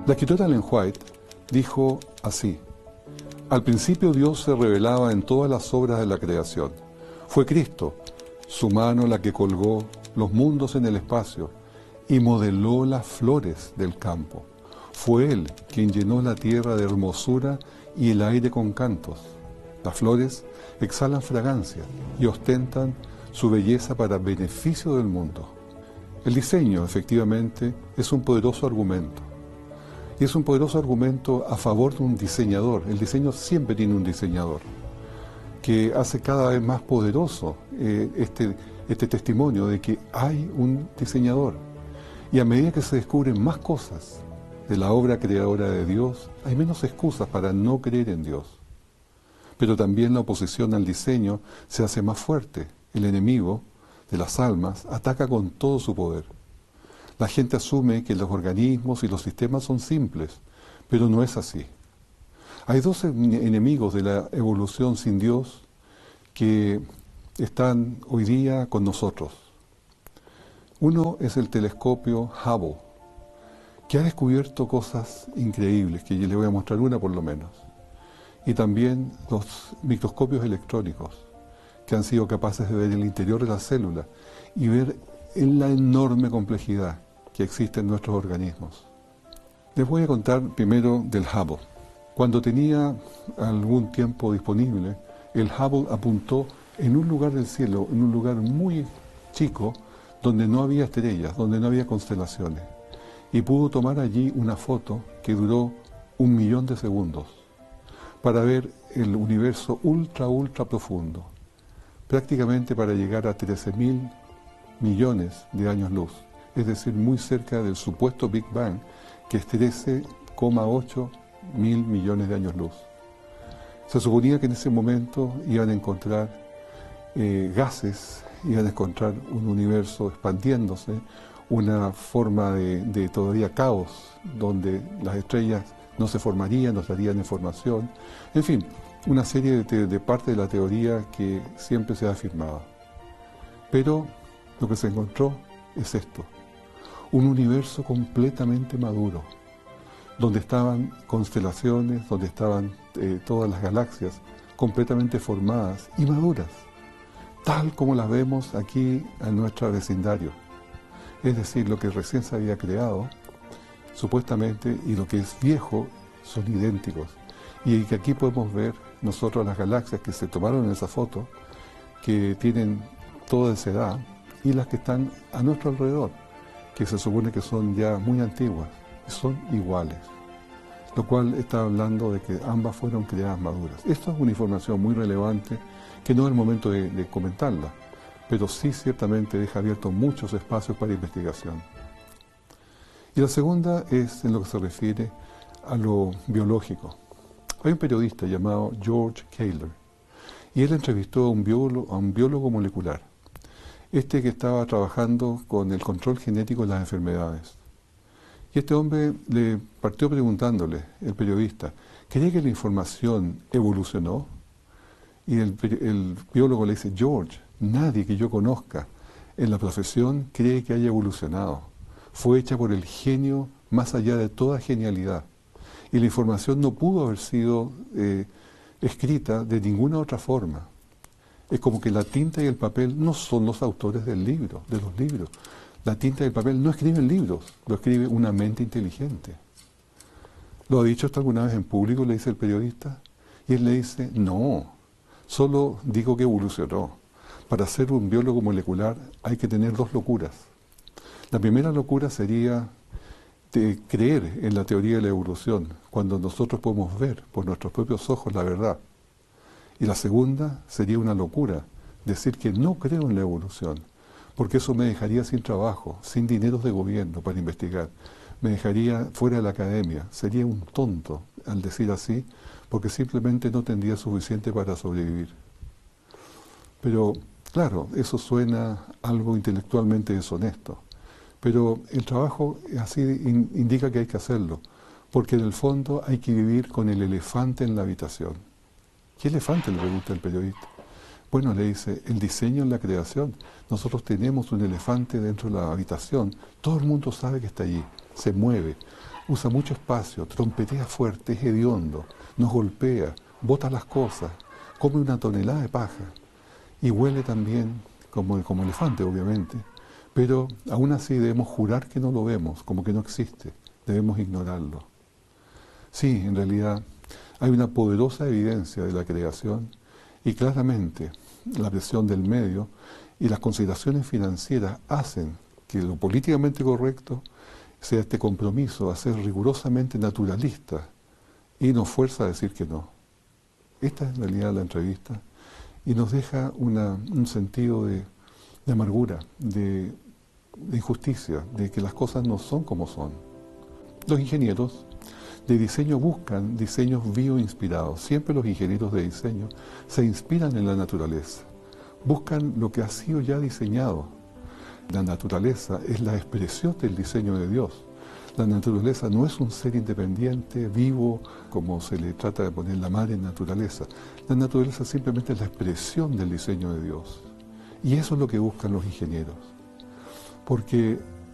La escritora Ellen White dijo así: al principio Dios se revelaba en todas las obras de la creación. Fue Cristo, su mano la que colgó los mundos en el espacio y modeló las flores del campo. Fue Él quien llenó la tierra de hermosura y el aire con cantos. Las flores exhalan fragancia y ostentan su belleza para beneficio del mundo. El diseño, efectivamente, es un poderoso argumento. Y es un poderoso argumento a favor de un diseñador. El diseño siempre tiene un diseñador, que hace cada vez más poderoso este testimonio de que hay un diseñador. Y a medida que se descubren más cosas de la obra creadora de Dios, hay menos excusas para no creer en Dios. Pero también la oposición al diseño se hace más fuerte. El enemigo de las almas ataca con todo su poder. La gente asume que los organismos y los sistemas son simples, pero no es así. Hay dos enemigos de la evolución sin Dios que están hoy día con nosotros. Uno es el telescopio Hubble, que ha descubierto cosas increíbles, que yo le voy a mostrar una por lo menos. Y también los microscopios electrónicos, que han sido capaces de ver el interior de la célula y ver en la enorme complejidad que existe en nuestros organismos. Les voy a contar primero del Hubble. Cuando tenía algún tiempo disponible, el Hubble apuntó en un lugar del cielo, en un lugar muy chico, donde no había estrellas, donde no había constelaciones, y pudo tomar allí una foto que duró 1 millón de segundos para ver el universo ultra profundo, prácticamente para llegar a 13.000 millones de años luz, es decir, muy cerca del supuesto Big Bang, que es 13,8 mil millones de años luz. Se suponía que en ese momento iban a encontrar gases, iban a encontrar un universo expandiéndose, una forma de todavía caos, donde las estrellas no se formarían, no estarían en formación, en fin, una serie de parte de la teoría que siempre se ha afirmado. Pero lo que se encontró es esto: un universo completamente maduro, donde estaban constelaciones, donde estaban todas las galaxias completamente formadas y maduras, tal como las vemos aquí en nuestro vecindario. Es decir, lo que recién se había creado, supuestamente, y lo que es viejo, son idénticos. Y que aquí podemos ver nosotros las galaxias que se tomaron en esa foto, que tienen toda esa edad, y las que están a nuestro alrededor, que se supone que son ya muy antiguas, y son iguales. Lo cual está hablando de que ambas fueron creadas maduras. Esto es una información muy relevante, que no es el momento de comentarla, pero sí ciertamente deja abiertos muchos espacios para investigación. Y la segunda es en lo que se refiere a lo biológico. Hay un periodista llamado George Kaler, y él entrevistó a un biólogo molecular, que estaba trabajando con el control genético de las enfermedades. Y este hombre le partió preguntándole, el periodista, ¿cree que la información evolucionó? Y el biólogo le dice: George, nadie que yo conozca en la profesión cree que haya evolucionado. Fue hecha por el genio más allá de toda genialidad. Y la información no pudo haber sido escrita de ninguna otra forma. Es como que la tinta y el papel no son los autores del libro, de los libros. La tinta y el papel no escriben libros, lo escribe una mente inteligente. ¿Lo ha dicho esto alguna vez en público?, le dice el periodista. Y él le dice: no, solo digo que evolucionó. Para ser un biólogo molecular hay que tener 2 locuras. La primera locura sería de creer en la teoría de la evolución, cuando nosotros podemos ver por nuestros propios ojos la verdad. Y la segunda sería una locura, decir que no creo en la evolución, porque eso me dejaría sin trabajo, sin dineros de gobierno para investigar, me dejaría fuera de la academia, sería un tonto al decir así, porque simplemente no tendría suficiente para sobrevivir. Pero, claro, eso suena algo intelectualmente deshonesto, pero el trabajo así indica que hay que hacerlo, porque en el fondo hay que vivir con el elefante en la habitación. ¿Qué elefante?, le pregunta el periodista. Bueno, le dice, el diseño en la creación. Nosotros tenemos un elefante dentro de la habitación, todo el mundo sabe que está allí, se mueve. usa mucho espacio, trompetea fuerte, es hediondo, nos golpea, bota las cosas, come una tonelada de paja y huele también como elefante, obviamente, pero aún así debemos jurar que no lo vemos, como que no existe, debemos ignorarlo. Sí, en realidad hay una poderosa evidencia de la creación y claramente la presión del medio y las consideraciones financieras hacen que lo políticamente correcto sea este compromiso a ser rigurosamente naturalista y nos fuerza a decir que no. Esta es en realidad la entrevista y nos deja un sentido de amargura, de injusticia, de que las cosas no son como son. Los ingenieros de diseño buscan diseños bioinspirados. Siempre los ingenieros de diseño se inspiran en la naturaleza. Buscan lo que ha sido ya diseñado. La naturaleza es la expresión del diseño de Dios. La naturaleza no es un ser independiente, vivo, como se le trata de poner la madre naturaleza. La naturaleza simplemente es la expresión del diseño de Dios. Y eso es lo que buscan los ingenieros. Porque